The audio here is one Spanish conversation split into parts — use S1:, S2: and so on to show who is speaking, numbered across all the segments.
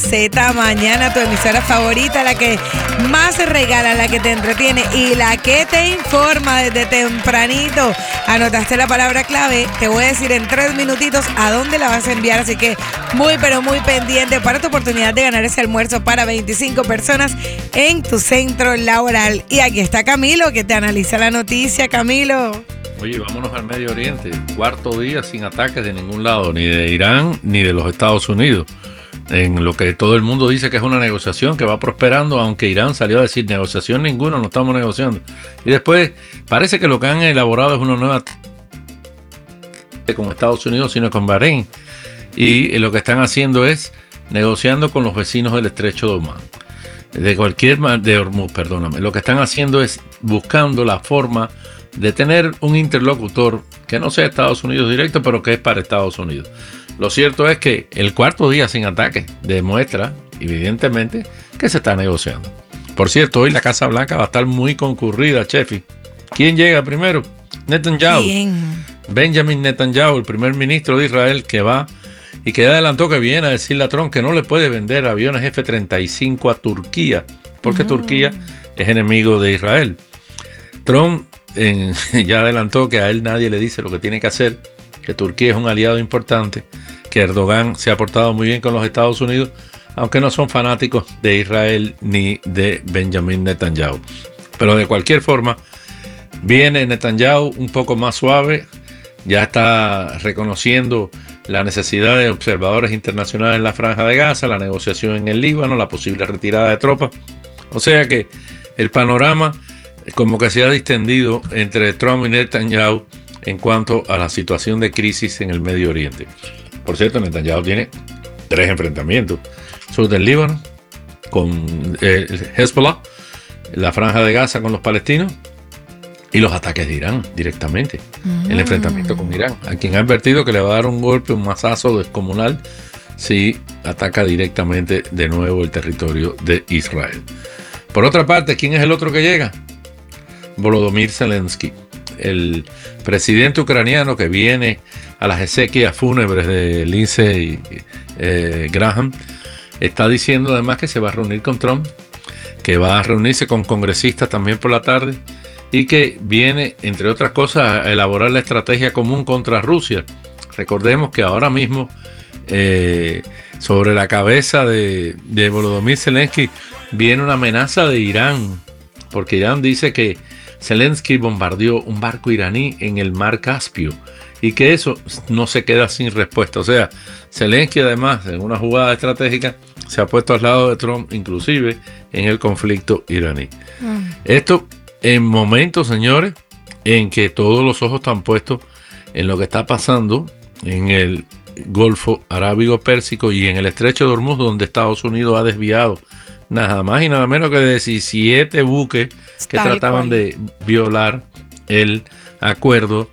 S1: Z Mañana, tu emisora favorita, la que más regala, la que te entretiene y la que te informa desde tempranito. Anotaste la palabra clave, te voy a decir en 3 minutitos a dónde la vas a enviar, así que muy pero muy pendiente para tu oportunidad de ganar ese almuerzo para 25 personas en tu centro laboral. Y aquí está Camilo, que te analiza la noticia. Camilo.
S2: Oye, vámonos al Medio Oriente. 4º día sin ataques de ningún lado, ni de Irán ni de los Estados Unidos. En lo que todo el mundo dice que es una negociación que va prosperando, aunque Irán salió a decir negociación ninguna, no estamos negociando. Y después parece que lo que han elaborado es una nueva con Estados Unidos, sino con Bahrein. Y lo que están haciendo es negociando con los vecinos del estrecho de Omán. De Hormuz, perdóname. Lo que están haciendo es buscando la forma de tener un interlocutor que no sea Estados Unidos directo, pero que es para Estados Unidos. Lo cierto es que el 4º día sin ataque demuestra, evidentemente, que se está negociando. Por cierto, hoy la Casa Blanca va a estar muy concurrida, Chefi. ¿Quién llega primero? Netanyahu.
S1: ¿Quién?
S2: Benjamin Netanyahu, el primer ministro de Israel, que va y que adelantó que viene a decirle a Trump que no le puede vender aviones F-35 a Turquía, porque Turquía es enemigo de Israel. Trump ya adelantó que a él nadie le dice lo que tiene que hacer, que Turquía es un aliado importante, que Erdogan se ha portado muy bien con los Estados Unidos, aunque no son fanáticos de Israel ni de Benjamin Netanyahu. Pero de cualquier forma, viene Netanyahu un poco más suave, ya está reconociendo la necesidad de observadores internacionales en la Franja de Gaza, la negociación en el Líbano, la posible retirada de tropas. O sea que el panorama como que se ha distendido entre Trump y Netanyahu en cuanto a la situación de crisis en el Medio Oriente. Por cierto, Netanyahu tiene 3 enfrentamientos: sur del Líbano con el Hezbollah, la Franja de Gaza con los palestinos y los ataques de Irán directamente, el enfrentamiento con Irán, a quien ha advertido que le va a dar un golpe, un mazazo descomunal si ataca directamente de nuevo el territorio de Israel. Por otra parte, ¿quién es el otro que llega? Volodymyr Zelensky, el presidente ucraniano que viene a las exequias fúnebres de Lindsey Graham, está diciendo además que se va a reunir con Trump, que va a reunirse con congresistas también por la tarde y que viene, entre otras cosas, a elaborar la estrategia común contra Rusia. Recordemos que ahora mismo sobre la cabeza de Volodymyr Zelensky viene una amenaza de Irán, porque Irán dice que Zelensky bombardeó un barco iraní en el mar Caspio y que eso no se queda sin respuesta. O sea, Zelensky además, en una jugada estratégica, se ha puesto al lado de Trump, inclusive en el conflicto iraní. Esto en momentos, señores, en que todos los ojos están puestos en lo que está pasando en el Golfo Arábigo Pérsico y en el estrecho de Hormuz, donde Estados Unidos ha desviado nada más y nada menos que 17 buques que trataban de violar el acuerdo,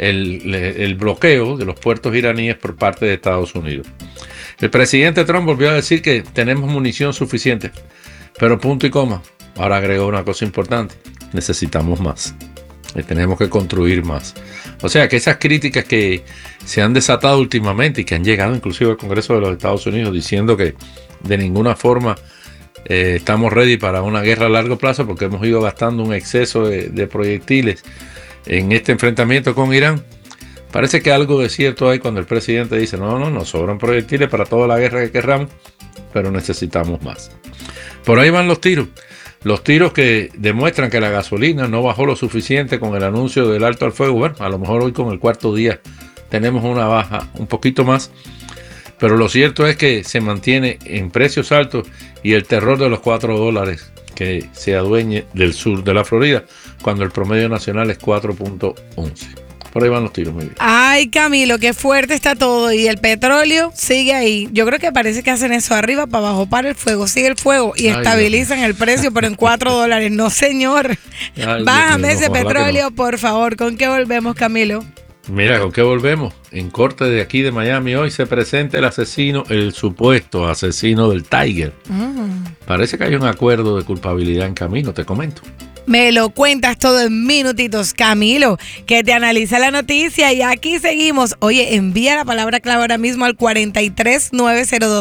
S2: el bloqueo de los puertos iraníes por parte de Estados Unidos. El presidente Trump volvió a decir que tenemos munición suficiente, pero punto y coma. Ahora agregó una cosa importante: necesitamos más. Tenemos que construir más. O sea que esas críticas que se han desatado últimamente y que han llegado inclusive al Congreso de los Estados Unidos diciendo que de ninguna forma estamos ready para una guerra a largo plazo porque hemos ido gastando un exceso de proyectiles en este enfrentamiento con Irán. Parece que algo de cierto hay cuando el presidente dice no sobran proyectiles para toda la guerra que querramos, pero necesitamos más. Por ahí van los tiros. Los tiros que demuestran que la gasolina no bajó lo suficiente con el anuncio del alto al fuego. Bueno, a lo mejor hoy con el 4º día tenemos una baja un poquito más, pero lo cierto es que se mantiene en precios altos y el terror de los $4 que se adueñe del sur de la Florida, cuando el promedio nacional es 4.11. Por ahí van los tiros, muy bien.
S1: Ay, Camilo, qué fuerte está todo. Y el petróleo sigue ahí. Yo creo que parece que hacen eso arriba para abajo, para el fuego. Sigue el fuego y estabilizan el precio, pero en $4. No, señor. Bájame ese petróleo, por favor. ¿Con qué volvemos, Camilo?
S2: Mira, ¿con qué volvemos? En corte de aquí de Miami hoy se presenta el asesino, el supuesto asesino del Tiger. Parece que hay un acuerdo de culpabilidad en camino, te comento.
S1: Me lo cuentas todo en minutitos, Camilo, que te analiza la noticia y aquí seguimos. Oye, envía la palabra clave ahora mismo al 43902.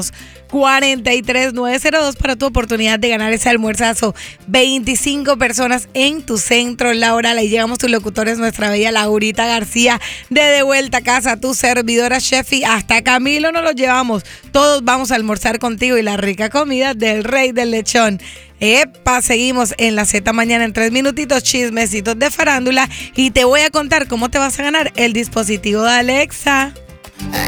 S1: 43902 para tu oportunidad de ganar ese almuerzazo. 25 personas en tu centro laboral. Ahí llegamos tus locutores, nuestra bella Laurita García, de vuelta a casa, tu servidora Chefi, hasta Camilo nos lo llevamos. Todos vamos a almorzar contigo y la rica comida del Rey del Lechón. Epa, seguimos en la Z Mañana en 3 minutitos, chismecitos de farándula, y te voy a contar cómo te vas a ganar el dispositivo de Alexa.